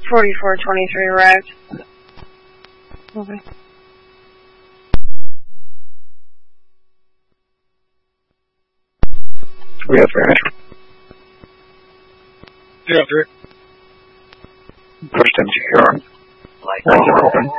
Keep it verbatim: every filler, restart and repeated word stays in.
forty-four twenty-three arrived. Okay. We have range. Yeah, Rick. Pushed into your. Lines are open.